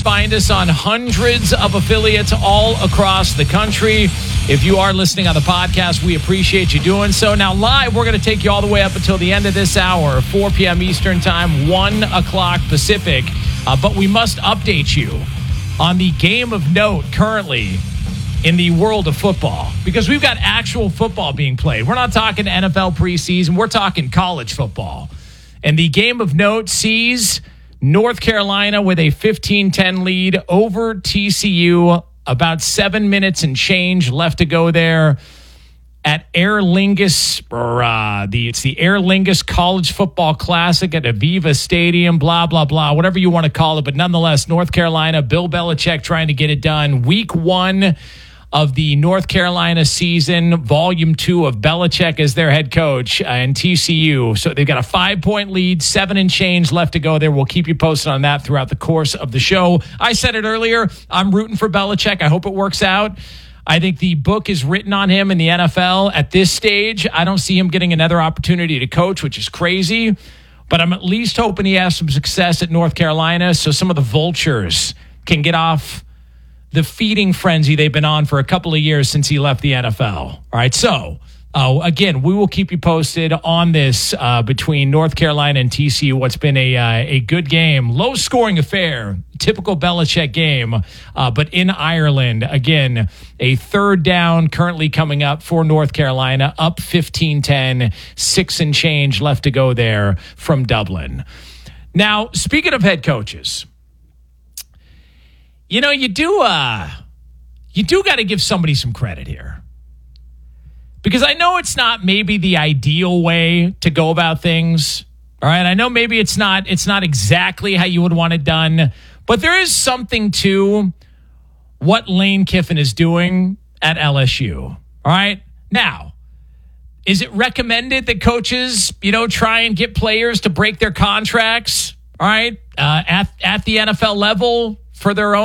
Find us on hundreds of affiliates all across the country. If you are listening on the podcast, we appreciate you doing so. Now, live, we're going to take you all the way up until the end of this hour, 4 p.m. Eastern Time, 1 o'clock Pacific. But we must update you on the game of note currently in the world of football, because we've got actual football being played. We're not talking NFL preseason. We're talking college football. And the game of note sees North Carolina with a 15-10 lead over TCU. About 7 minutes and change left to go there at Aer Lingus, it's the Aer Lingus College Football Classic at Aviva Stadium, blah, blah, blah, whatever you want to call it. But nonetheless, North Carolina, Bill Belichick trying to get it done. Week 1 of the North Carolina season, volume 2 of Belichick as their head coach and TCU. So they've got a 5-point lead, 7 and change left to go there. We'll keep you posted on that throughout the course of the show. I said it earlier, I'm rooting for Belichick. I hope it works out. I think the book is written on him in the NFL. At this stage, I don't see him getting another opportunity to coach, which is crazy. But I'm at least hoping he has some success at North Carolina so some of the vultures can get off the feeding frenzy they've been on for a couple of years since he left the NFL. All right, so again, we will keep you posted on this between North Carolina and TCU. What's been a good game, low-scoring affair, typical Belichick game, but in Ireland. Again, a third down currently coming up for North Carolina, up 15-10, 6 and change left to go there from Dublin. Now, speaking of head coaches, you know, you do got to give somebody some credit here. Because I know it's not maybe the ideal way to go about things. All right, I know maybe it's not exactly how you would want it done, but there is something to what Lane Kiffin is doing at LSU. All right? Now, is it recommended that coaches, try and get players to break their contracts, all right, at the NFL level for their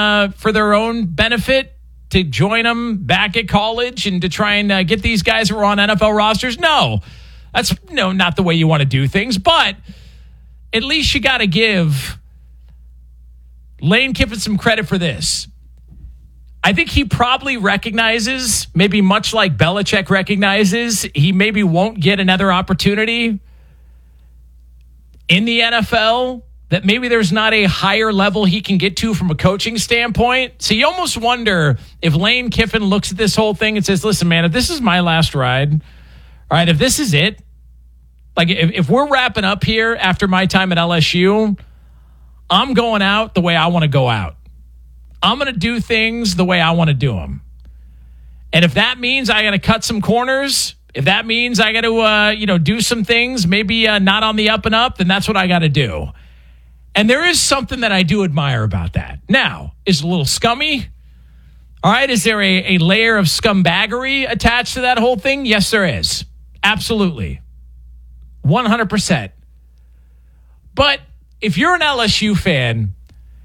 own benefit, to join them back at college and to try and get these guys who are on NFL rosters? No, that's not the way you want to do things. But at least you got to give Lane Kiffin some credit for this. I think he probably recognizes, maybe much like Belichick recognizes, he maybe won't get another opportunity in the NFL, that maybe there's not a higher level he can get to from a coaching standpoint. So you almost wonder if Lane Kiffin looks at this whole thing and says, listen, man, if this is my last ride, all right, if this is it, like if we're wrapping up here after my time at LSU, I'm going out the way I want to go out. I'm going to do things the way I want to do them. And if that means I got to cut some corners, if that means I got to, do some things, maybe not on the up and up, then that's what I got to do. And there is something that I do admire about that. Now, is it a little scummy? All right, is there a layer of scumbaggery attached to that whole thing? Yes, there is. Absolutely. 100%. But if you're an LSU fan,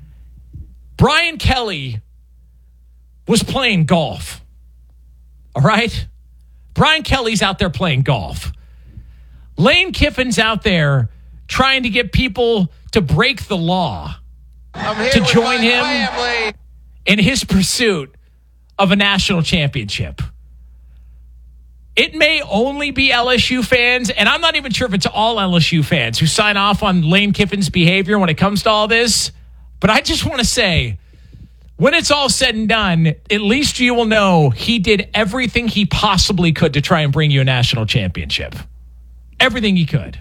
Brian Kelly was playing golf. All right? Brian Kelly's out there playing golf. Lane Kiffin's out there trying to get people to break the law, to join him in his pursuit of a national championship. It may only be LSU fans, and I'm not even sure if it's all LSU fans who sign off on Lane Kiffin's behavior when it comes to all this, but I just want to say, when it's all said and done, at least you will know he did everything he possibly could to try and bring you a national championship. Everything he could.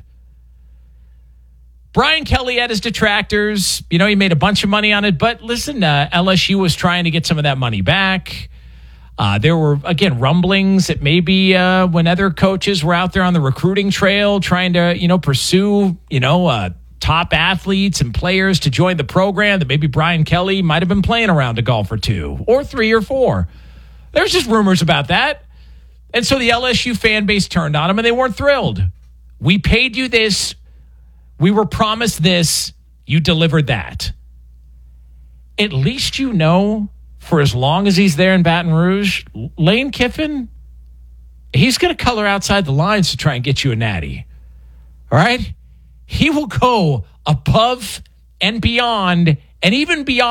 Brian Kelly had his detractors. He made a bunch of money on it. But listen, LSU was trying to get some of that money back. There were, again, rumblings that maybe when other coaches were out there on the recruiting trail trying to, pursue, top athletes and players to join the program, that maybe Brian Kelly might have been playing around a golf or 2 or 3 or 4. There's just rumors about that. And so the LSU fan base turned on him and they weren't thrilled. We paid you this. We were promised this. You delivered that. At least for as long as he's there in Baton Rouge, Lane Kiffin, he's going to color outside the lines to try and get you a natty. All right? He will go above and beyond, and even beyond